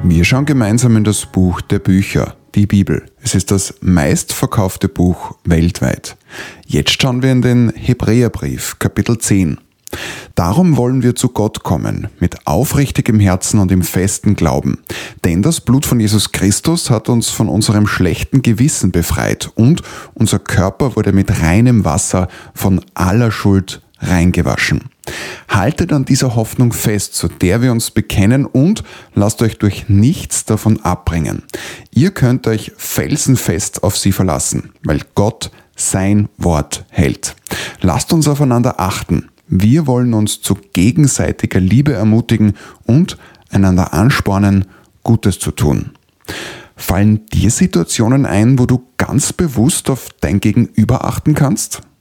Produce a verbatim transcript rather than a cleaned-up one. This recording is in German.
Wir schauen gemeinsam in das Buch der Bücher, die Bibel. Es ist das meistverkaufte Buch weltweit. Jetzt schauen wir in den Hebräerbrief, Kapitel zehn. Darum wollen wir zu Gott kommen, mit aufrichtigem Herzen und im festen Glauben. Denn das Blut von Jesus Christus hat uns von unserem schlechten Gewissen befreit und unser Körper wurde mit reinem Wasser von aller Schuld reingewaschen. Haltet an dieser Hoffnung fest, zu der wir uns bekennen, und lasst euch durch nichts davon abbringen. Ihr könnt euch felsenfest auf sie verlassen, weil Gott sein Wort hält. Lasst uns aufeinander achten. Wir wollen uns zu gegenseitiger Liebe ermutigen und einander anspornen, Gutes zu tun. Fallen dir Situationen ein, wo du ganz bewusst auf dein Gegenüber achten kannst?